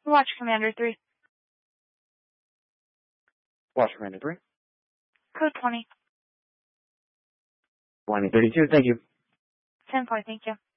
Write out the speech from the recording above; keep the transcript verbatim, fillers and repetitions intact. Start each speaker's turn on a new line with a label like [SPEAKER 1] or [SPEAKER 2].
[SPEAKER 1] Watch Commander three.
[SPEAKER 2] Watch Commander three.
[SPEAKER 1] Code twenty.
[SPEAKER 2] Wyoming thirty-two, thank you.
[SPEAKER 1] ten four, thank you.